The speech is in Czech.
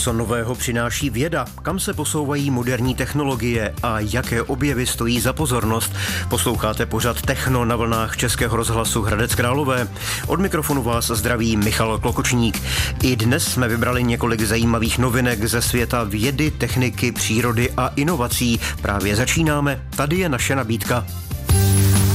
Co nového přináší věda, kam se posouvají moderní technologie a jaké objevy stojí za pozornost. Posloucháte pořad Techno na vlnách Českého rozhlasu Hradec Králové. Od mikrofonu vás zdraví Michal Klokočník. I dnes jsme vybrali několik zajímavých novinek ze světa vědy, techniky, přírody a inovací. Právě začínáme. Tady je naše nabídka.